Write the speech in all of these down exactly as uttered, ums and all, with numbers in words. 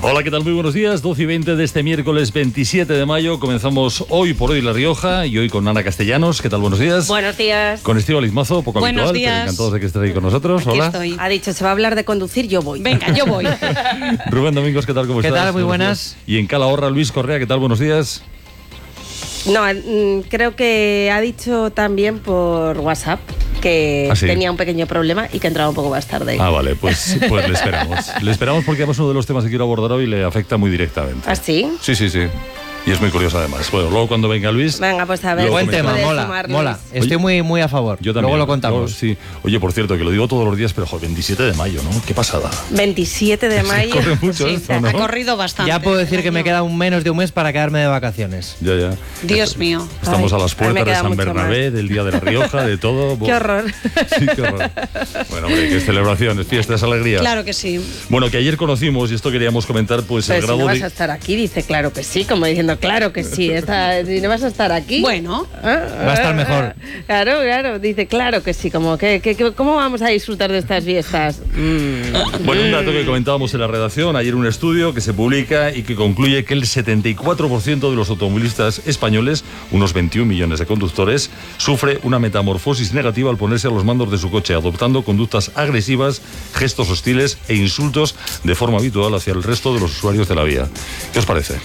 Hola, ¿qué tal? Muy buenos días. doce y veinte de este miércoles veintisiete de mayo. Comenzamos hoy por hoy La Rioja y hoy con Ana Castellanos. ¿Qué tal? Buenos días. Buenos días. Con Estíbaliz Mazo, poco Buenos habitual, días. pero encantados de que estés ahí con nosotros. Aquí Hola. estoy. Ha dicho, se va a hablar de conducir, yo voy. Venga, yo voy. Rubén Domingos, ¿qué tal? ¿Cómo ¿Qué estás? tal? Muy Buenos buenas. días. Y en Calahorra, Luis Correa, ¿qué tal? Buenos días. No, mm, creo que ha dicho también por WhatsApp que ¿Ah, sí? tenía un pequeño problema y que entraba un poco más tarde. Ah, vale, pues, pues le esperamos. Le esperamos porque además uno de los temas que quiero abordar hoy le afecta muy directamente. ¿Ah, sí? Sí, sí, sí. Y es muy curioso además. Bueno, luego cuando venga Luis... Venga, pues a ver. Luego Buen si tema, puede mola, sumar, mola. Luis. Estoy Oye, muy, muy a favor. Yo también. Luego lo contamos. Luego, sí. Oye, por cierto, que lo digo todos los días, pero joder, veintisiete de mayo, ¿no? Qué pasada. veintisiete de mayo. Corre mucho Sí, esto, o sea, ¿no? Ha corrido bastante. Ya puedo decir el que me año. queda un menos de un mes para quedarme de vacaciones. Ya, ya. Dios mío. Estamos Ay, a las a mí me puertas de queda San mucho Bernabé, del Día de la Rioja, de todo. Qué horror. Sí, qué horror. Bueno, hombre, que es celebración, es fiesta, es alegría. Claro que sí. Bueno, que ayer conocimos, y esto queríamos comentar, pues el Pero si grado no vas de... a estar aquí, dice claro que sí, como diciendo claro que sí. Está, si no vas a estar aquí. Bueno, Ah, Va a estar ah, mejor. ah. Claro, claro, dice claro que sí, como que, que- que- ¿cómo vamos a disfrutar de estas fiestas? Mm. Bueno, un dato que comentábamos en la redacción, ayer un estudio que se publica y que concluye que el setenta y cuatro por ciento de los automovilistas españoles, unos veintiún millones de conductores, sufre una metamorfosis negativa al ponerse a los mandos de su coche, adoptando conductas agresivas, gestos hostiles e insultos de forma habitual hacia el resto de los usuarios de la vía. ¿Qué os parece?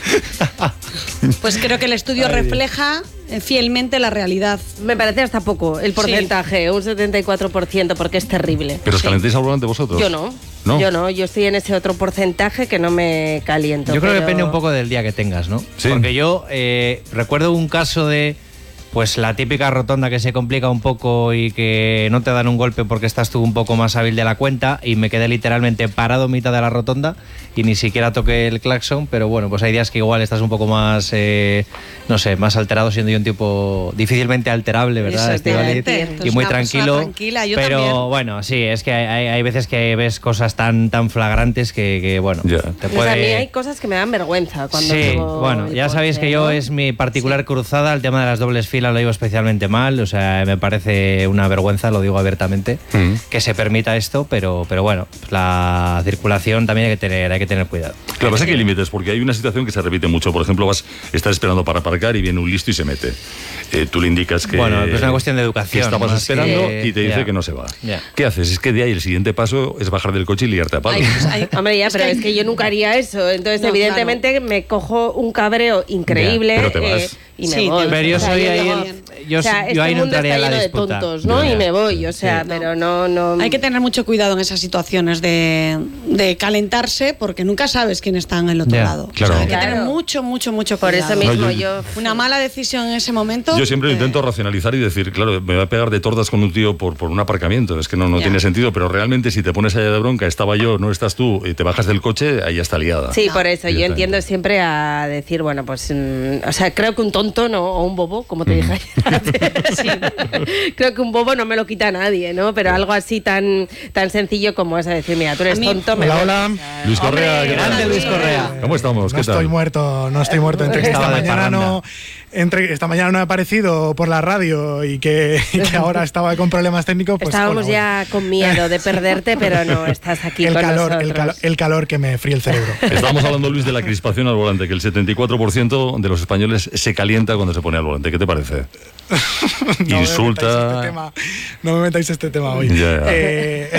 pues creo que el estudio refleja eh, fielmente la realidad. Me parece hasta poco el porcentaje, un setenta y cuatro por ciento, porque es terrible. ¿Pero os calentéis al volante vosotros? Yo no. ¿No? Yo no, yo estoy en ese otro porcentaje que no me caliento. Yo creo que pero- depende un poco del día que tengas, ¿no? Sí. Porque yo eh, recuerdo un caso de, pues la típica rotonda que se complica un poco y que no te dan un golpe porque estás tú un poco más hábil de la cuenta, y me quedé literalmente parado en mitad de la rotonda y ni siquiera toqué el claxon. Pero bueno, pues hay días que igual estás un poco más, eh, no sé, más alterado, siendo yo un tipo difícilmente alterable, ¿verdad, Estíbaliz? Exactamente. Tú Y eres muy una persona tranquilo. tranquila, yo pero también. bueno, sí, es que hay, hay veces que ves cosas tan, tan flagrantes que, que, bueno, Ya. te Pues puede... a mí hay cosas que me dan vergüenza cuando Sí, llevo bueno, el ya sabéis coche, que yo ¿no? es mi particular cruzada, el tema de las dobles filas lo digo especialmente mal, o sea, me parece una vergüenza, lo digo abiertamente, Mm. que se permita esto, pero, pero bueno, pues la circulación también hay que tener, hay que tener cuidado. Claro, pasa que hay límites, porque hay una situación que se repite mucho. Por ejemplo, vas, estás esperando para aparcar y viene un listo y se mete. Eh, tú le indicas que... Bueno, pues es una cuestión de educación, Que estabas más esperando que- y te dice ya. que no se va. Ya. ¿Qué haces? Es que de ahí el siguiente paso es bajar del coche y liarte a palos. Ay, pues, ay, Hombre, ya, es pero que- es que yo nunca haría eso. Entonces, No, evidentemente, me cojo un cabreo increíble. Ya, pero te vas. eh, y me Sí, voy. te- Pero yo O sea, soy ahí, digo, el- yo, o sea, yo este ahí no mundo entraría está en la lleno disputa. de tontos, ¿no? Ya, Y ya. me voy, o sea, Sí. pero no, no... Hay que tener mucho cuidado en esas situaciones de, de calentarse, porque nunca sabes quién está en el otro Ya, lado. claro. O sea, hay que Claro. tener mucho, mucho, mucho Por cuidado. eso mismo No, yo... yo- Una mala decisión en ese momento. Yo siempre eh, intento racionalizar y decir, claro, me voy a pegar de tordas con un tío por, por un aparcamiento. Es que no, no Ya. tiene sentido, pero realmente si te pones allá de bronca, estaba yo, no estás tú, y te bajas del coche, ahí ya está liada. Sí, No. por eso yo Directamente. entiendo siempre a decir, bueno, pues, mm, o sea, creo que un tonto no, o un bobo, como te dije ayer. Creo que un bobo no me lo quita nadie, ¿no? Pero algo así tan, tan sencillo como es a decir, mira, tú eres A mí- tonto, me Hola, voy. hola. Luis Correa, ¿qué tal? Grande Luis Correa. ¿Cómo estamos? No ¿Qué tal? estoy muerto, no estoy muerto. Entre que esta Estaba de mañana no, entre esta mañana no he aparecido por la radio y que, y que ahora estaba con problemas técnicos, pues Estábamos colaboro. ya con miedo de perderte, pero no, estás aquí el con calor, nosotros. el, calo- el calor que me fríe el cerebro. Estábamos hablando, Luis, de la crispación al volante, que el setenta y cuatro por ciento de los españoles se calienta cuando se pone al volante. ¿Qué te parece? No Insulta. Me metáis este tema, no me metáis este tema hoy. Ya, ya. Eh,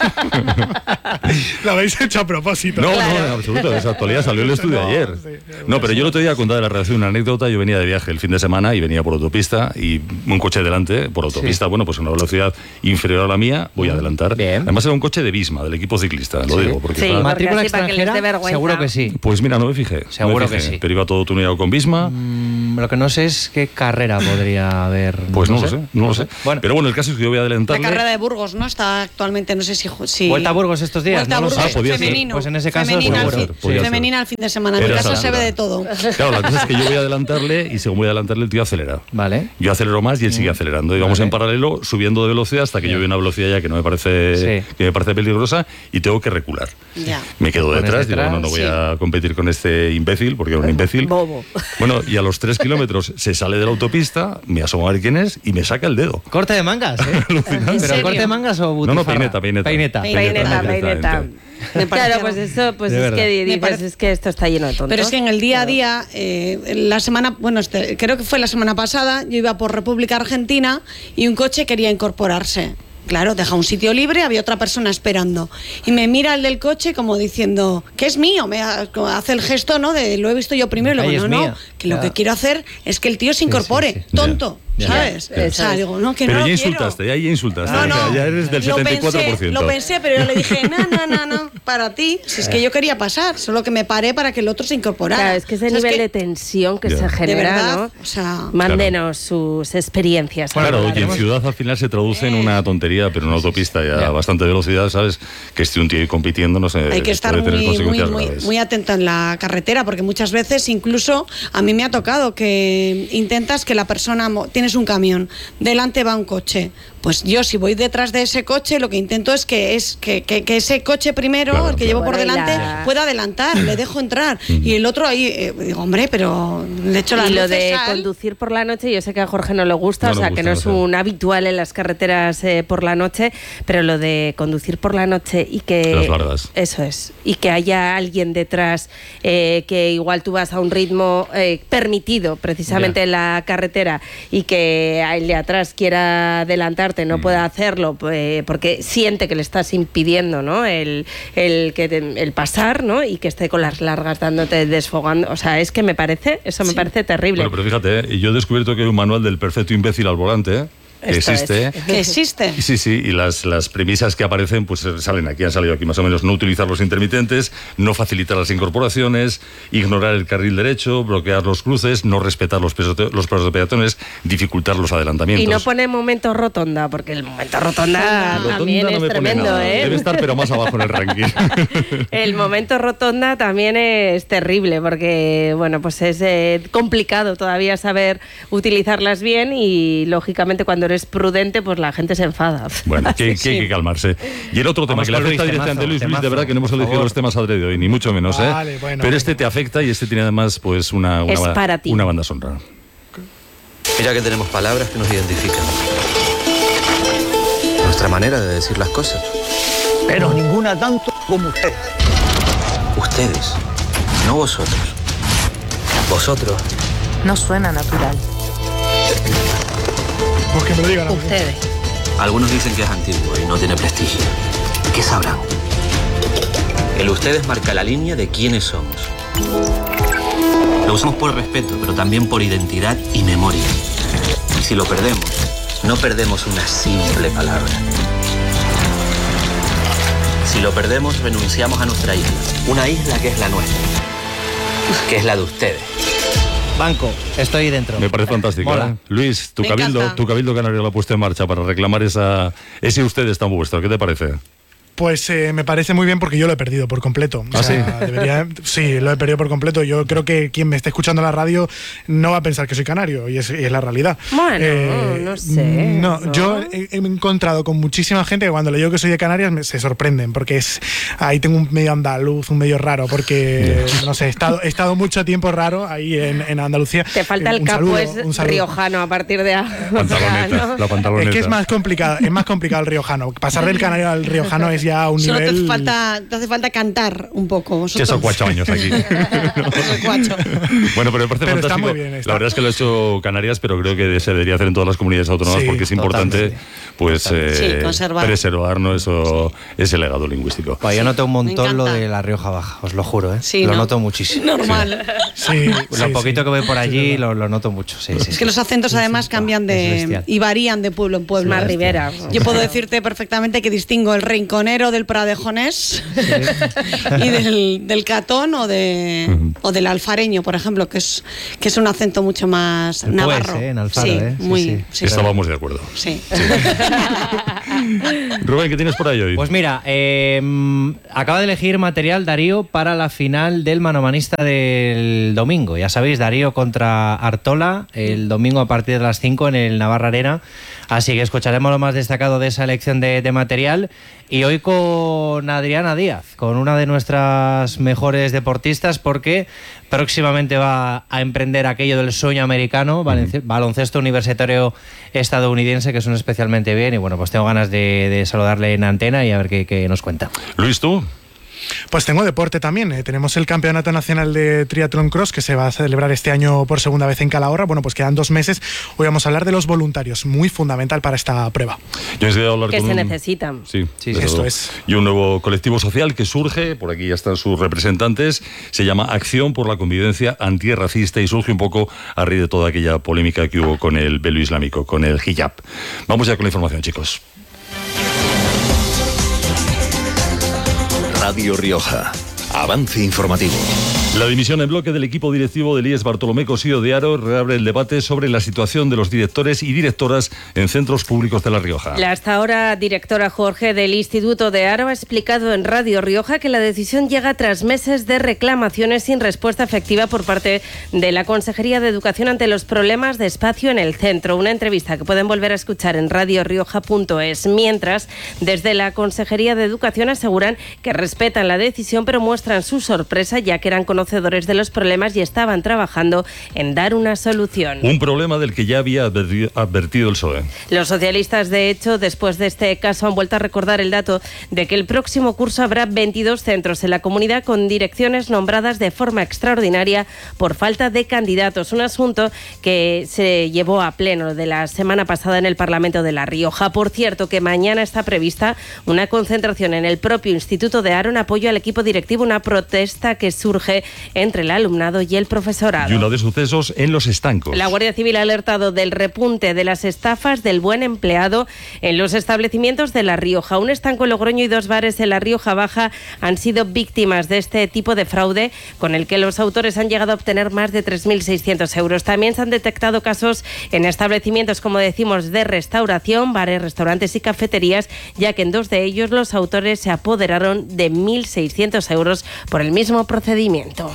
lo habéis hecho a propósito. No, Claro. no, en absoluto. Esa actualidad salió el estudio No, ayer. sí, No, pero yo el otro día contaba de la redacción una anécdota. Yo venía de viaje el fin de semana y venía por autopista y un coche delante, por autopista, bueno, pues a una velocidad inferior a la mía, voy a adelantar. Bien. Además era un coche de Visma, del equipo ciclista, lo Sí. digo. Porque Sí, está- porque Matrícula así, para que les dé extranjera, vergüenza. seguro que sí. Pues mira, no me fijé. no me Seguro que fijé, sí. Pero iba todo tuneado con Visma. Mm, Lo que no sé es qué carrera podría haber. Pues no, lo sé, no lo sé. Bueno. Pero bueno, el caso es que yo voy a La adelantarle. carrera de Burgos, ¿no? Está actualmente, no sé si... si ¿Vuelta a Burgos estos días? Vuelta a No lo sé. Burgos Ah, podía ser. femenino. Pues en ese caso, femenina, al podía fin, ser, podía ser. femenina al fin de semana. En mi Era casa esa se ve altura. de todo. Claro, la cosa es que yo voy a adelantarle y según voy a adelantarle el tío acelera. Vale. Yo acelero más y él sigue acelerando. Y vamos Vale. en paralelo, subiendo de velocidad hasta que yo veo una velocidad ya que no me parece, Sí. que me parece peligrosa y tengo que recular. Ya. Me quedo Pones detrás, digo, detrás, no, no voy sí. a competir con este imbécil, porque era un imbécil. Bobo. Bueno, y a los tres kilómetros, se sale de la autopista, me asomo a ver quién es y me saca el dedo. Corte de mangas, ¿eh? ¿Pero serio? corte de mangas o butifarra? No, no, peineta, peineta. Peineta. Peineta, peineta. Me parece Claro, pues eso, pues De es verdad. que Me dices, parece- es que esto está lleno de tontos. Pero es que en el día a día, eh, la semana, bueno, este, creo que fue la semana pasada, yo iba por República Argentina y un coche quería incorporarse. Claro, deja un sitio libre, había otra persona esperando. Y me mira el del coche como diciendo, que es mío. Me ha- hace el gesto, ¿no? De lo he visto yo primero. Ay, Luego, es no, mía. no, que lo Ya. que quiero hacer es que el tío se incorpore. sí, sí. Tonto, Ya. ¿sabes? Ya. O sea, digo, no, que Pero no ya lo quiero. insultaste, ya, ya insultaste. No, O sea, no, ya eres del lo setenta y cuatro por pensé, ciento. lo pensé, pero yo le dije, no, no, no, no, para ti, si es que yo quería pasar, solo que me paré para que el otro se incorporara. Claro, es que ese O sea, es nivel que- de tensión que Ya. se De genera, verdad, ¿no? o sea- Mándenos sus experiencias. Claro, Claro, y en ciudad al final se traduce en una tontería, pero en una autopista ya a bastante velocidad, ¿sabes? Que esté un tío ahí compitiendo, no sé. Hay que estar puede tener muy, muy, consecuencias muy, graves. muy atento en la carretera, porque muchas veces incluso a mí me ha tocado que intentas que la persona, mo- tienes un camión, delante va un coche. Pues yo si voy detrás de ese coche, lo que intento es que es que, que- que ese coche primero, Claro, el que claro. llevo por Bueno, y delante, la- pueda adelantar, le dejo entrar. Y el otro ahí, eh, digo, hombre, pero le echo las Y lo luces de al- conducir por la noche, yo sé que a Jorge no le gusta, No o le sea, gusta, que no no es sé. un habitual en las carreteras eh, por la noche, pero lo de conducir por la noche y que... Las largas. Eso es. Y que haya alguien detrás eh, que igual tú vas a un ritmo eh, permitido precisamente Ya. en la carretera y que el de atrás quiera adelantarte, Mm. no pueda hacerlo eh, porque siente que le estás impidiendo, ¿no? El, el, que te- el pasar, ¿no? Y que esté con las largas dándote desfogando. O sea, es que me parece, eso me parece terrible. Bueno, pero fíjate, ¿eh? yo he descubierto que hay un manual del perfecto imbécil al volante, ¿eh? que Esto es. existe. Que existe. Y Sí, sí, y las, las premisas que aparecen pues eh, salen aquí, han salido aquí más o menos. No utilizar los intermitentes, no facilitar las incorporaciones, ignorar el carril derecho, bloquear los cruces, no respetar los, pesote- los pasos de peatones, dificultar los adelantamientos. Y no pone momento rotonda, porque el momento rotonda Rotonda también no es me pone tremendo, nada. ¿eh? Debe estar pero más abajo en el ranking. El momento rotonda también es terrible, porque bueno, pues es eh, complicado todavía saber utilizarlas bien y lógicamente cuando eres prudente, pues la gente se enfada. Bueno, que, que Sí. hay que calmarse. Y el otro tema Vamos que le con afecta Luis, directamente a temazo, Luis, Luis, de temazo, verdad que no hemos por elegido favor. los temas adrede hoy, ni mucho menos, ¿eh? Vale, bueno, Pero venga. este te afecta y este tiene además pues una, una, Es ba- para ti. una banda sonora. Mira que tenemos palabras que nos identifican. Nuestra manera de decir las cosas. Pero ninguna tanto como usted. Ustedes, no vosotros. Vosotros. No suena natural. Pues que me lo digan a mí. Ustedes. Algunos dicen que es antiguo y no tiene prestigio. ¿Qué sabrán? El ustedes marca la línea de quiénes somos. Lo usamos por respeto, pero también por identidad y memoria. Y si lo perdemos, no perdemos una simple palabra. Si lo perdemos, renunciamos a nuestra isla. Una isla que es la nuestra. Que es la de ustedes. Banco, estoy dentro. Me parece fantástico. Mola. ¿eh? Luis, tu Me cabildo, encanta. tu cabildo canario lo ha puesto en marcha para reclamar esa, ese ustedes tan vuestro. ¿Qué te parece? Pues eh, me parece muy bien porque yo lo he perdido por completo. O ¿Ah, sea, debería- sí, lo he perdido por completo. Yo creo que quien me esté escuchando en la radio no va a pensar que soy canario y es, y es la realidad. Bueno, no sé, No, ¿no? yo he, he encontrado con muchísima gente que cuando le digo que soy de Canarias me- se sorprenden porque es ahí tengo un medio andaluz, un medio raro porque no sé, he estado, he estado mucho tiempo raro ahí en, en Andalucía. Te falta Eh, el un capo saludo, es un saludo. riojano a partir de ahora. Pantaloneta, ¿no? la pantaloneta. Es que es más complicado, es más complicado el riojano. Pasar del canario al riojano es ya un Solo te nivel. hace, falta, te hace falta cantar un poco. Que son vosotros. cuatro años aquí. Soy cuacho. Bueno, pero me parece Pero está fantástico. muy bien, está. La verdad es que lo ha hecho Canarias, pero creo que se debería hacer en todas las comunidades autónomas Sí, porque es importante totalmente. pues eh, Sí, conservar. preservar, ¿no? Eso, ese legado lingüístico. Pues yo noto un montón lo encanta. de la Rioja Baja, os lo juro, ¿eh? Sí, lo ¿no? noto muchísimo. Normal. Sí, Lo sí, poquito sí. que voy por Sí, es allí verdad. lo, lo noto mucho, sí, sí, Es sí. que los acentos además cambian Es de bestial. y varían de pueblo en pueblo. Más ribera. Yo puedo decirte perfectamente que distingo el rinconero del pradejonés y del, del catón o de o del alfareño, por ejemplo, que es que es un acento mucho más El navarro. pues, ¿eh? En Alfaro, sí, ¿eh? Sí, muy, sí. sí, sí. Estábamos de acuerdo. Sí. Rubén, ¿qué tienes por ahí hoy? Pues mira, eh, acaba de elegir material Darío para la final del manomanista del domingo. Ya sabéis, Darío contra Artola el domingo a partir de las cinco en el Navarra Arena. Así que escucharemos lo más destacado de esa elección de, de material. Y hoy con Adriana Díaz, con una de nuestras mejores deportistas, porque próximamente va a emprender aquello del sueño americano, uh-huh. baloncesto universitario estadounidense, que suena especialmente bien. Y bueno, pues tengo ganas de, de saludarle en antena y a ver qué, qué nos cuenta. Luis, ¿tú? Pues tengo deporte también. Eh, tenemos el Campeonato Nacional de Triatlón Cross que se va a celebrar este año por segunda vez en Calahorra. Bueno, pues quedan dos meses. Hoy vamos a hablar de los voluntarios, muy fundamental para esta prueba. Yo he hablar que con se un... necesitan. Sí, sí, sí esto es. Y un nuevo colectivo social que surge, por aquí ya están sus representantes, se llama Acción por la Convivencia Antirracista y surge un poco a raíz de toda aquella polémica que hubo con el velo islámico, con el hijab. Vamos ya con la información, chicos. Radio Rioja. Avance informativo. La dimisión en bloque del equipo directivo del I E S Bartolomé Cosío de Haro reabre el debate sobre la situación de los directores y directoras en centros públicos de La Rioja. La hasta ahora directora Jorge del Instituto de Haro ha explicado en Radio Rioja que la decisión llega tras meses de reclamaciones sin respuesta efectiva por parte de la Consejería de Educación ante los problemas de espacio en el centro. Una entrevista que pueden volver a escuchar en radio rioja punto es. Mientras, desde la Consejería de Educación aseguran que respetan la decisión, pero muestran su sorpresa ya que eran conocedores de los problemas y estaban trabajando en dar una solución. Un problema del que ya había advertido, advertido el P S O E. Los socialistas, de hecho, después de este caso, han vuelto a recordar el dato de que el próximo curso habrá veintidós centros en la comunidad con direcciones nombradas de forma extraordinaria por falta de candidatos. Un asunto que se llevó a pleno de la semana pasada en el Parlamento de La Rioja. Por cierto, que mañana está prevista una concentración en el propio Instituto de Haro en apoyo al equipo directivo, una protesta que surge entre el alumnado y el profesorado. Y uno de sucesos en Los Estancos. La Guardia Civil ha alertado del repunte de las estafas del buen empleado en los establecimientos de La Rioja. Un estanco en Logroño y dos bares en La Rioja Baja han sido víctimas de este tipo de fraude, con el que los autores han llegado a obtener más de tres mil seiscientos euros. También se han detectado casos en establecimientos, como decimos, de restauración, bares, restaurantes y cafeterías, ya que en dos de ellos los autores se apoderaron de mil seiscientos euros por el mismo procedimiento.